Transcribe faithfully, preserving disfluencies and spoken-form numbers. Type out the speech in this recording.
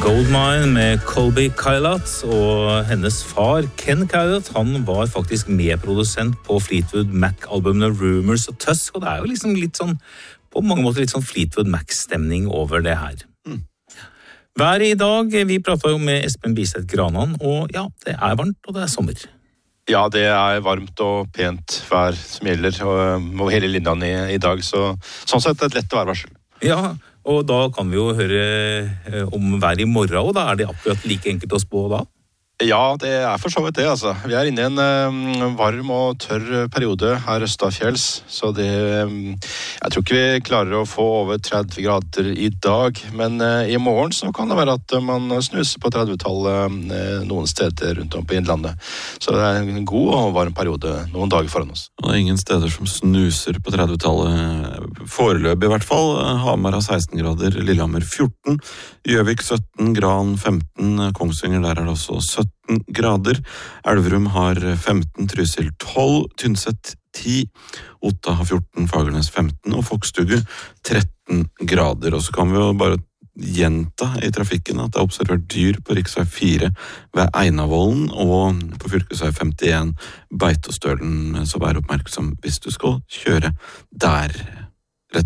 Goldmine med Colby Kylat, og hennes far Ken Kylat, han var faktisk medprodusent på Fleetwood Mac-albumene Rumors og Tusk, og det er jo liksom litt sånn, på mange måter litt sånn Fleetwood Mac-stemning over det her. Mm. Vær i dag, vi pratet jo med Espen Biseth Granan, og ja, det er varmt og det er sommer. Ja, det er varmt og pent vær som gjelder, og over hele linjen i, i dag, så sånn sett er det et lett værvarsel. Ja, og da kan vi jo høre om vær i morgen, og da er det akkurat like enkelt å spå da? Ja, det er for så vidt det, altså. Vi er inne i en um, varm og tørr periode her østafjells, så det, um, jeg tror ikke vi klarer å få over tretti grader i dag, men uh, i morgen så kan det være at uh, man snuser på trettitallet uh, noen steder rundt om på innlandet. Så det er en god og varm periode noen dager foran oss. Og det er ingen steder som snuser på trettitallet, foreløpig i hvert fall. Hamar har seksten grader, Lillehammer fjorten, Gjøvik sytten, Gran femten, Kongsvinger der er det også sytten grader, Elverum har femten, Trysil tolv, Tynset ti, Otta har fjorten, Fagernes femten og Fokstugu tretten grader. Og så kan vi jo bare gjenta i trafikken at det er observert dyr på riksvei fire ved Einavollen og på fylkesvei femtien Beitostølen, så vær oppmerksom hvis du skal kjøre der.